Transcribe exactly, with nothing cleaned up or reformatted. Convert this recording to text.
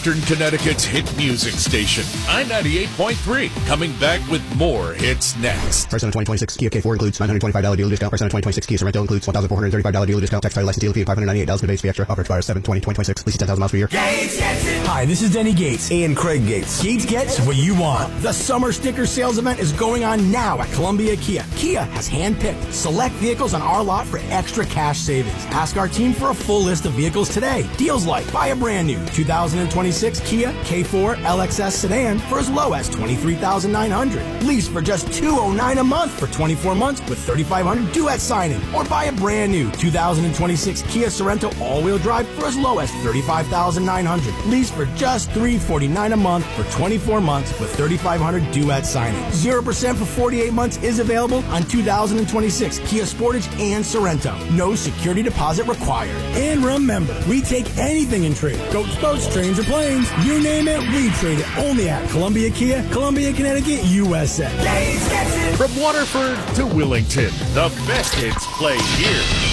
Western Connecticut's hit music station, I ninety-eight point three, coming back with more hits next. Price on a twenty twenty-six Kia K four includes nine hundred twenty-five dollars dealer discount. Price on a twenty twenty-six Kia Sorento includes one thousand four hundred thirty-five dollars dealer discount. Tax title license dealer fee of five hundred ninety-eight dollars. Base fee extra. Offer expires seven twenty twenty twenty-six. Lease ten thousand miles per year. Gates gets it. Hi, this is Denny Gates. And Craig Gates. Gates gets what you want. The summer sticker sales event is going on now at Columbia Kia. Kia has handpicked select vehicles on our lot for extra cash savings. Ask our team for a full list of vehicles today. Deals like buy a brand new two thousand twenty-six Kia K four L X S sedan for as low as twenty-three thousand nine hundred dollars. Lease for just two hundred nine dollars a month for twenty-four months with thirty-five hundred dollars due at signing. Or buy a brand new two thousand twenty-six Kia Sorento all-wheel drive for as low as thirty-five thousand nine hundred dollars. Lease for just three hundred forty-nine dollars a month for twenty-four months with thirty-five hundred dollars due at signing. zero percent for forty-eight months is available on two thousand twenty-six Kia Sportage and Sorento. No security deposit required. And remember, we take anything in trade. Goats, boats, trains, or planes. You name it, we trade it. Only at Columbia Kia, Columbia, Connecticut, U S A. Gates gets it. From Waterford to Willington, the best hits play here.